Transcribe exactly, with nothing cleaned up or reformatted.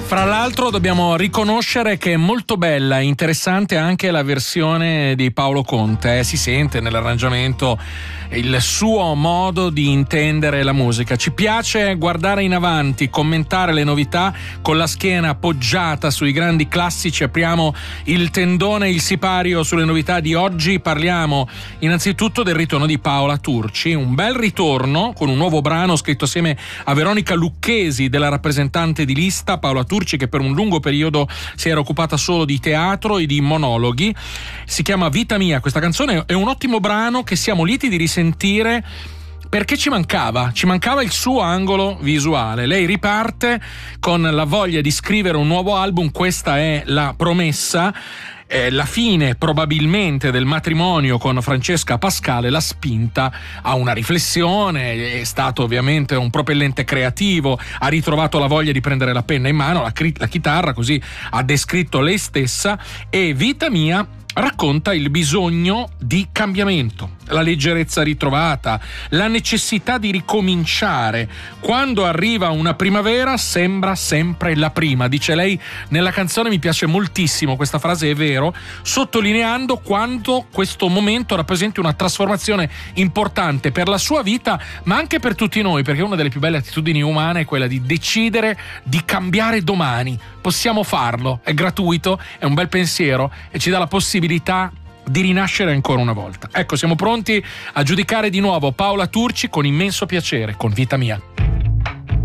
Fra l'altro dobbiamo riconoscere che è molto bella e interessante anche la versione di Paolo Conte, eh? Si sente nell'arrangiamento il suo modo di intendere la musica. Ci piace guardare in avanti, commentare le novità con la schiena appoggiata sui grandi classici. Apriamo il tendone, il sipario sulle novità di oggi. Parliamo innanzitutto del ritorno di Paola Turci, un bel ritorno con un nuovo brano scritto assieme a Veronica Lucchesi, della rappresentante di lista. Paola Turci, che per un lungo periodo si era occupata solo di teatro e di monologhi. Si chiama Vita Mia questa canzone, è un ottimo brano che siamo lieti di risentire perché ci mancava, ci mancava il suo angolo visuale. Lei riparte con la voglia di scrivere un nuovo album, questa è la promessa. Eh, la fine probabilmente del matrimonio con Francesca Pascale l'ha spinta a una riflessione, è stato ovviamente un propellente creativo, ha ritrovato la voglia di prendere la penna in mano, la, la chitarra, così ha descritto lei stessa, e Vita Mia racconta il bisogno di cambiamento, la leggerezza ritrovata, la necessità di ricominciare. Quando arriva una primavera sembra sempre la prima, dice lei nella canzone. Mi piace moltissimo questa frase, è vero, sottolineando quanto questo momento rappresenti una trasformazione importante per la sua vita, ma anche per tutti noi, perché una delle più belle attitudini umane è quella di decidere di cambiare domani. Possiamo farlo, è gratuito, è un bel pensiero e ci dà la possibilità di rinascere ancora una volta. Ecco, siamo pronti a giudicare di nuovo Paola Turci con immenso piacere, con Vita Mia.